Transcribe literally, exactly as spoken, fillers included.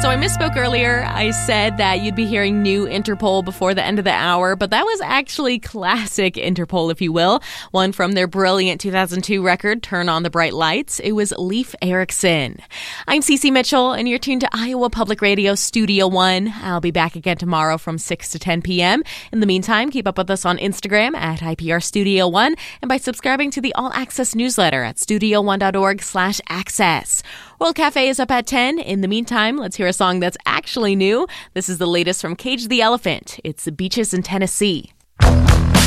So I misspoke earlier. I said that you'd be hearing new Interpol before the end of the hour, but that was actually classic Interpol, if you will. One from their brilliant two thousand two record, Turn on the Bright Lights. It was Leif Erikson. I'm Cece Mitchell, and you're tuned to Iowa Public Radio Studio One. I'll be back again tomorrow from six to ten p.m. In the meantime, keep up with us on Instagram at I P R Studio One and by subscribing to the All Access newsletter at studio one dot org slash access. World Cafe is up at ten. In the meantime, let's hear a song that's actually new. This is the latest from Cage the Elephant. It's Beaches in Tennessee.